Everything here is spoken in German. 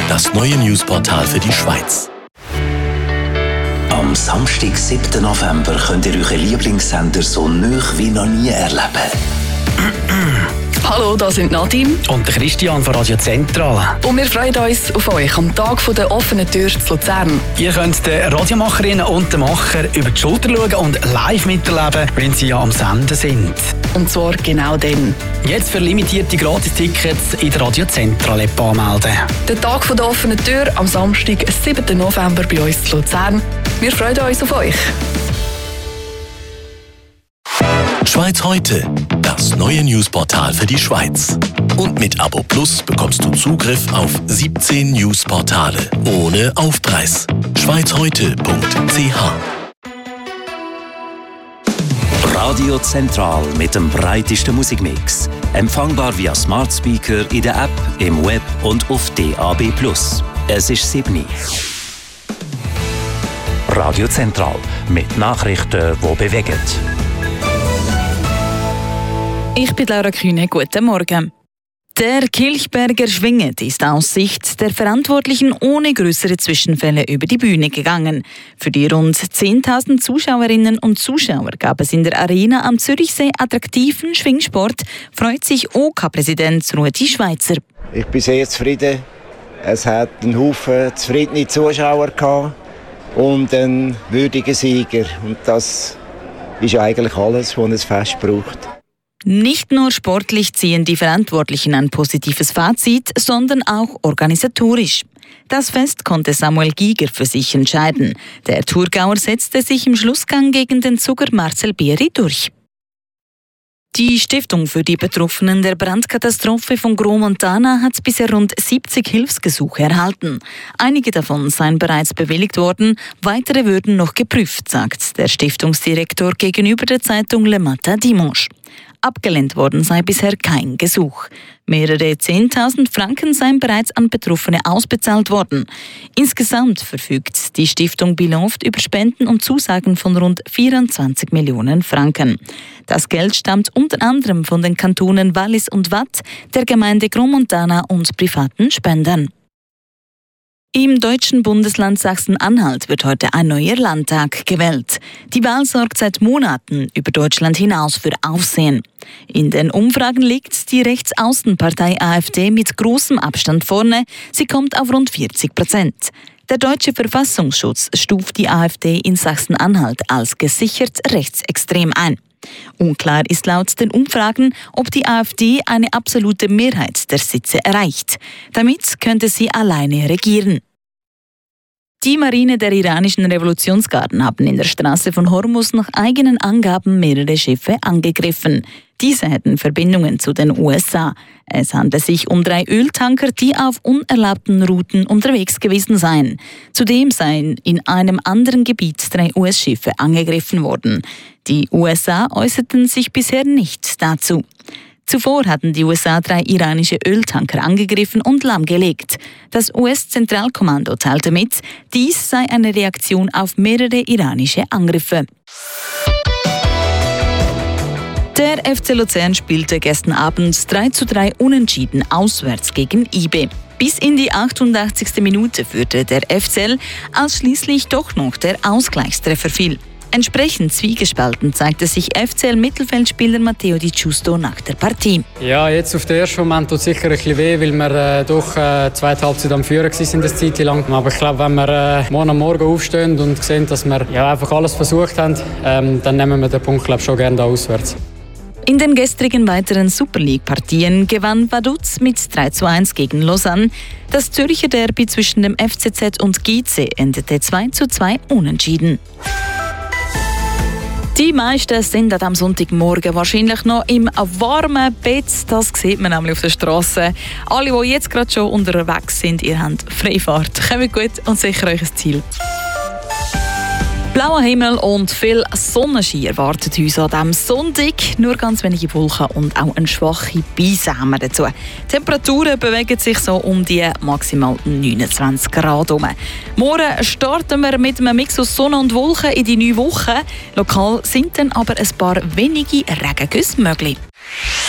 das neue Newsportal für die Schweiz. Am Samstag, 7. November, könnt ihr euren Lieblingssender so nah wie noch nie erleben. Hallo, da sind Nadine und Christian von Radio Zentral. und wir freuen uns auf euch am Tag der offenen Tür zu Luzern. Ihr könnt den Radiomacherinnen und den Macher über die Schulter schauen und live miterleben, wenn sie ja am Senden sind. Und zwar genau dann. Jetzt für limitierte Gratis-Tickets in der Radio Zentral-App anmelden. Der Tag der offenen Tür am Samstag, 7. November bei uns zu Luzern. Wir freuen uns auf euch. Schweiz heute, das neue Newsportal für die Schweiz. Und mit Abo Plus bekommst du Zugriff auf 17 Newsportale ohne Aufpreis. schweizheute.ch. Radio Zentral mit dem breitesten Musikmix. Empfangbar via Smart Speaker in der App, im Web und auf DAB+. Es ist 7. Radio Zentral mit Nachrichten, die bewegen. Ich bin Laura Kühne, guten Morgen. Der Kilchberger Schwinget ist aus Sicht der Verantwortlichen ohne größere Zwischenfälle über die Bühne gegangen. Für die rund 10.000 Zuschauerinnen und Zuschauer gab es in der Arena am Zürichsee attraktiven Schwingsport, freut sich OK-Präsident Rudi Schweizer. Ich bin sehr zufrieden. Es hat einen Haufen zufriedene Zuschauer gehabt und einen würdigen Sieger. Und das ist eigentlich alles, was ein Fest braucht. Nicht nur sportlich ziehen die Verantwortlichen ein positives Fazit, sondern auch organisatorisch. Das Fest konnte Samuel Giger für sich entscheiden. Der Thurgauer setzte sich im Schlussgang gegen den Zuger Marcel Bieri durch. Die Stiftung für die Betroffenen der Brandkatastrophe von Gromontana hat bisher rund 70 Hilfsgesuche erhalten. Einige davon seien bereits bewilligt worden, weitere würden noch geprüft, sagt der Stiftungsdirektor gegenüber der Zeitung Le Matin Dimanche. Abgelehnt worden sei bisher kein Gesuch. Mehrere 10.000 Franken seien bereits an Betroffene ausbezahlt worden. Insgesamt verfügt die Stiftung Bilanft über Spenden und Zusagen von rund 24 Millionen Franken. Das Geld stammt unter anderem von den Kantonen Wallis und Waadt, der Gemeinde Gromontana und privaten Spendern. Im deutschen Bundesland Sachsen-Anhalt wird heute ein neuer Landtag gewählt. Die Wahl sorgt seit Monaten über Deutschland hinaus für Aufsehen. In den Umfragen liegt die Rechtsaußenpartei AfD mit großem Abstand vorne. Sie kommt auf rund 40%. Der deutsche Verfassungsschutz stuft die AfD in Sachsen-Anhalt als gesichert rechtsextrem ein. Unklar ist laut den Umfragen, ob die AfD eine absolute Mehrheit der Sitze erreicht. Damit könnte sie alleine regieren. Die Marine der iranischen Revolutionsgarden haben in der Straße von Hormuz nach eigenen Angaben mehrere Schiffe angegriffen. Diese hätten Verbindungen zu den USA. Es handelt sich um 3 Öltanker, die auf unerlaubten Routen unterwegs gewesen seien. Zudem seien in einem anderen Gebiet 3 US-Schiffe angegriffen worden. Die USA äußerten sich bisher nicht dazu. Zuvor hatten die USA 3 iranische Öltanker angegriffen und lahmgelegt. Das US-Zentralkommando teilte mit, dies sei eine Reaktion auf mehrere iranische Angriffe. Der FC Luzern spielte gestern Abend 3:3 unentschieden auswärts gegen IB. Bis in die 88. Minute führte der FCL, als schließlich doch noch der Ausgleichstreffer fiel. Entsprechend zwiegespalten zeigte sich FCL-Mittelfeldspieler Matteo Di Giusto nach der Partie. Ja, jetzt auf den ersten Moment tut es sicher ein bisschen weh, weil wir doch zweite Halbzeit am Führen waren, das Zeit lang. Aber ich glaube, wenn wir morgen am Morgen aufstehen und sehen, dass wir einfach alles versucht haben, dann nehmen wir den Punkt schon gerne da auswärts. In den gestrigen weiteren Super League-Partien gewann Vaduz mit 3:1 gegen Lausanne. Das Zürcher Derby zwischen dem FCZ und GC endete 2:2 unentschieden. Die meisten sind am Sonntagmorgen wahrscheinlich noch im warmen Bett. Das sieht man nämlich auf der Straße. Alle, die jetzt gerade schon unterwegs sind, ihr habt Freifahrt. Kommt gut und sicher euch ein Ziel. Blauer Himmel und viel Sonnenschein erwartet uns an diesem Sonntag. Nur ganz wenige Wolken und auch eine schwache Brise haben wir dazu. Die Temperaturen bewegen sich so um die maximal 29 Grad herum. Morgen starten wir mit einem Mix aus Sonne und Wolken in die neue Woche. Lokal sind dann aber ein paar wenige Regengüsse möglich.